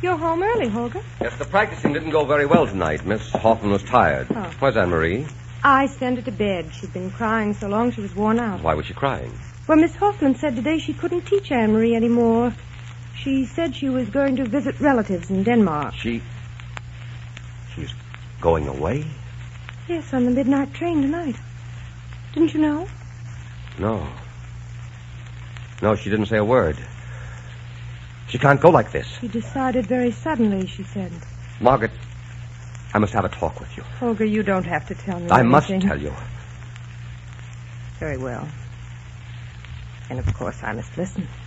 You're home early, Holger. Yes, the practicing didn't go very well tonight. Miss Hoffman was tired. Oh. Where's Anne-Marie? I sent her to bed. She'd been crying so long she was worn out. Why was she crying? Well, Miss Hoffman said today she couldn't teach Anne-Marie anymore. She said she was going to visit relatives in Denmark. She's going away? Yes, on the midnight train tonight. Didn't you know? No. No, she didn't say a word. She can't go like this. She decided very suddenly, she said. Margaret, I must have a talk with you. Holger, you don't have to tell me I anything. must tell you. Very well. And, of course, I must listen.